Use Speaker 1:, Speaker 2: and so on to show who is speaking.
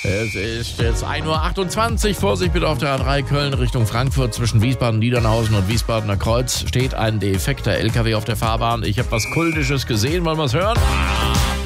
Speaker 1: Es ist jetzt 1:28 Uhr. Vorsicht bitte auf der A3 Köln Richtung Frankfurt. Zwischen Wiesbaden-Niedernhausen und Wiesbadener Kreuz steht ein defekter LKW auf der Fahrbahn. Ich habe was Kultisches gesehen. Wollen wir es hören?